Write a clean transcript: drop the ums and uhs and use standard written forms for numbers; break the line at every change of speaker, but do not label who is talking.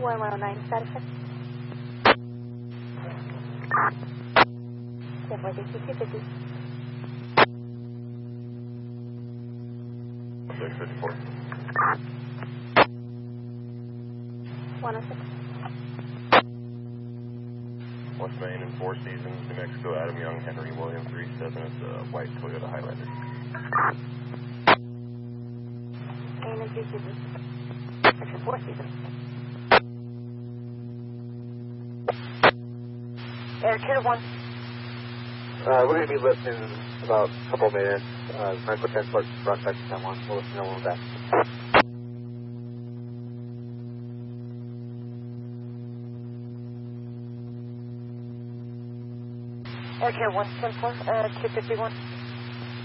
1109, status check. 250.
654.
106.
West Main and Four Seasons, New Mexico, Adam Young, Henry William 37. It's a white Toyota Highlander.
Main and Three Seasons. Section Four Seasons. Air 2 to 1.
We're going to be listening in about a couple of minutes. Medical transport brought back to San Juan. We'll listen when we're back.
Air Care 174, 251.